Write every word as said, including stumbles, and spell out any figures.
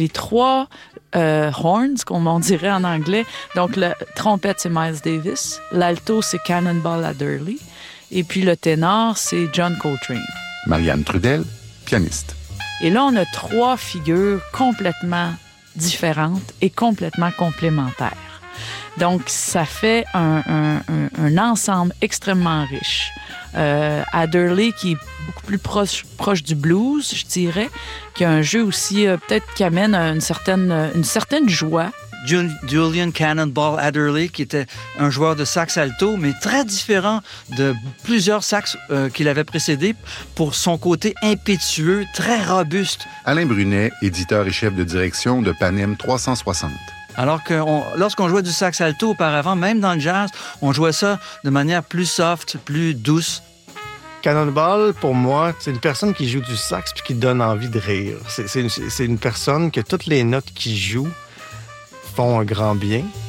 les trois euh, horns, comme on dirait en anglais. Donc, la trompette, c'est Miles Davis. L'alto, c'est Cannonball Adderley. Et puis, le ténor, c'est John Coltrane. Marianne Trudel, pianiste. Et là, on a trois figures complètement différentes et complètement complémentaires. Donc, ça fait un, un, un, un ensemble extrêmement riche. Euh, Adderley, qui est beaucoup plus proche, proche du blues, je dirais, qui a un jeu aussi, euh, peut-être qui amène une certaine, une certaine joie. Julian Cannonball Adderley, qui était un joueur de sax alto, mais très différent de plusieurs sax euh, qui l'avaient précédé pour son côté impétueux, très robuste. Alain Brunet, éditeur et chef de direction de Panem trois cent soixante. Alors que on, lorsqu'on jouait du sax alto auparavant, même dans le jazz, on jouait ça de manière plus soft, plus douce. Cannonball, pour moi, c'est une personne qui joue du sax puis qui donne envie de rire. C'est, c'est, une, c'est une personne que toutes les notes qu'il joue font un grand bien.